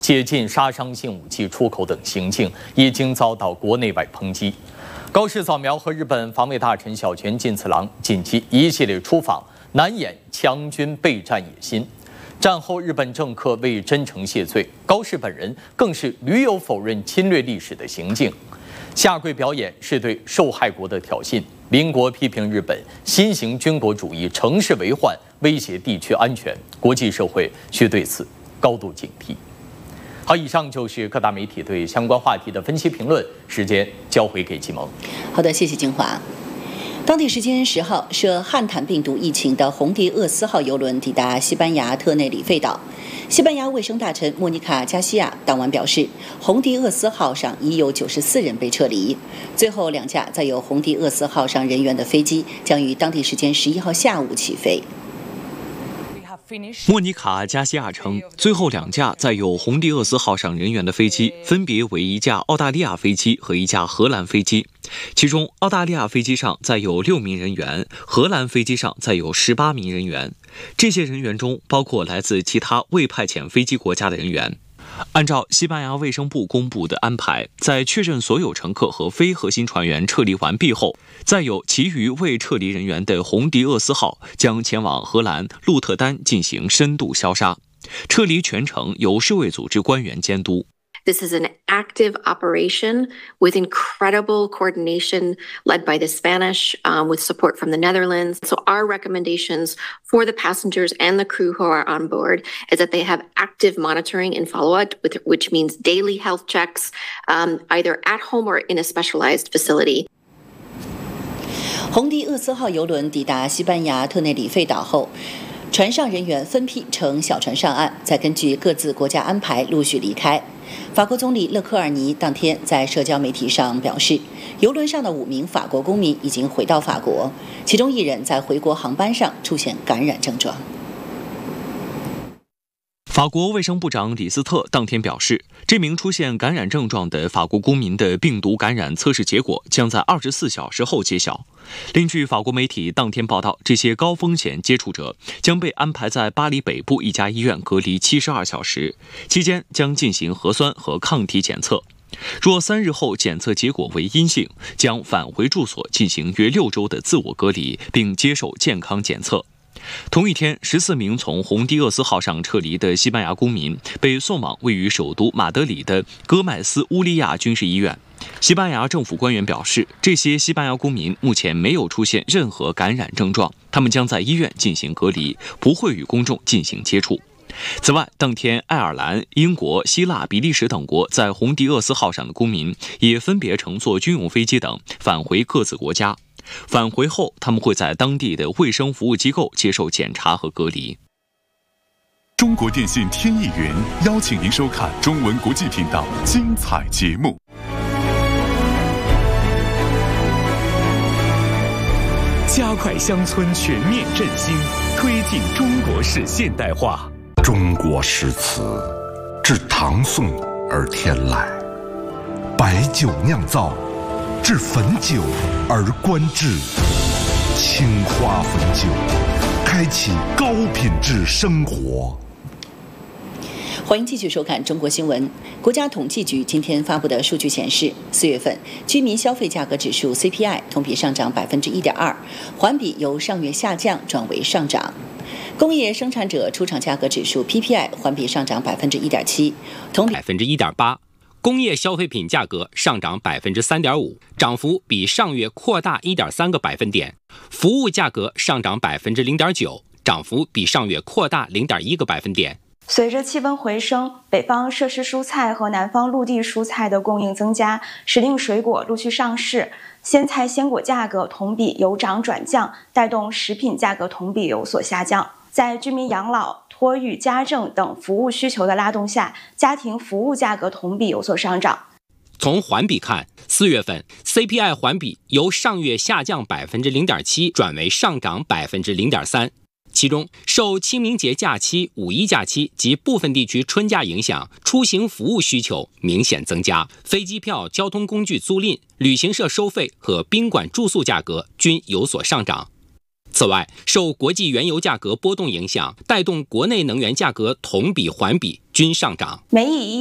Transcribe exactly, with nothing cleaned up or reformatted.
解禁杀伤性武器出口等行径已经遭到国内外抨击。高市早苗和日本防卫大臣小泉进次郎近期一系列出访，难掩强军备战野心。战后日本政客为真诚谢罪，高市本人更是屡有否认侵略历史的行径。下跪表演是对受害国的挑衅。邻国批评日本新型军国主义乘势为患，威胁地区安全，国际社会需对此高度警惕。好，以上就是各大媒体对相关话题的分析评论，时间交回给季萌。 好的，谢谢金华。当地时间十号，涉汉坦病毒疫情的红迪厄斯号邮轮抵达西班牙特内里费岛。西班牙卫生大臣莫妮卡·加西亚当晚表示，红迪厄斯号上已有九十四人被撤离。最后两架载有红迪厄斯号上人员的飞机将于当地时间十一号下午起飞。 莫妮卡·加西亚称，最后两架载有红迪厄斯号上人员的飞机分别为一架澳大利亚飞机和一架荷兰飞机，其中澳大利亚飞机上载有六名人员，荷兰飞机上载有十八名人员。这些人员中包括来自其他未派遣飞机国家的人员。按照西班牙卫生部公布的安排，在确认所有乘客和非核心船员撤离完毕后，载有其余未撤离人员的红迪厄斯号将前往荷兰鹿特丹进行深度消杀，撤离全程由世卫组织官员监督。 This is an active operation with incredible coordination led by the Spanish, um, with support from the Netherlands. So our recommendations for the passengers and the crew who are on board is that they have active monitoring and follow-up, which means daily health checks, um, either at home or in a specialized facility. 红迪厄斯号邮轮抵达西班牙特内里费岛后，船上人员分批乘小船上岸，再根据各自国家安排陆续离开。法国总理勒科尔尼当天在社交媒体上表示，邮轮上的五名法国公民已经回到法国，其中一人在回国航班上出现感染症状。 法国卫生部长李斯特当天表示，这名出现感染症状的法国公民的病毒感染测试结果将在二十四小时后揭晓。另据法国媒体当天报道，这些高风险接触者将被安排在巴黎北部一家医院隔离七十二小时，期间将进行核酸和抗体检测。若三日后检测结果为阴性，将返回住所进行约六周的自我隔离，并接受健康检测。同一天，十四名从红迪厄斯号上撤离的西班牙公民被送往位于首都马德里的戈麦斯乌利亚军事医院。西班牙政府官员表示，这些西班牙公民目前没有出现任何感染症状，他们将在医院进行隔离，不会与公众进行接触。此外，当天爱尔兰、英国、希腊、比利时等国在红迪厄斯号上的公民也分别乘坐军用飞机等返回各自国家。返回后，他们会在当地的卫生服务机构接受检查和隔离。 中国电信天翼云邀请您收看中文国际频道精彩节目。 加快乡村全面振兴，推进中国式现代化。 中国诗词自唐宋而天来，白酒酿造，至汾酒而观致。青花汾酒，开启高品质生活。 欢迎继续收看中国新闻。国家统计局今天发布的数据显示，四月份居民消费价格指数 C P I 同比上涨百分之一点二，环比由上月下降转为上涨。工业生产者出厂价格指数 P P I 环比上涨百分之一点七，同比百分之一点八。工业消费品价格上涨百分之三点五，涨幅比上月扩大一点三个百分点。服务价格上涨百分之零点九，涨幅比上月扩大零点一个百分点。 随着气温回升，北方摄食蔬菜和南方陆地蔬菜的供应增加，时令水果陆续上市，鲜菜鲜果价格同比由涨转降，带动食品价格同比有所下降。在居民养老、托育、家政等服务需求的拉动下，家庭服务价格同比有所上涨。 从环比看，四月份 C P I 环比由上月下降百分之零点七转为上涨百分之零点三。其中，受清明节假期、五一假期及部分地区春假影响，出行服务需求明显增加，飞机票、交通工具租赁、旅行社收费和宾馆住宿价格均有所上涨。 此外，受国际原油价格波动影响，带动国内能源价格同比环比均上涨。 美以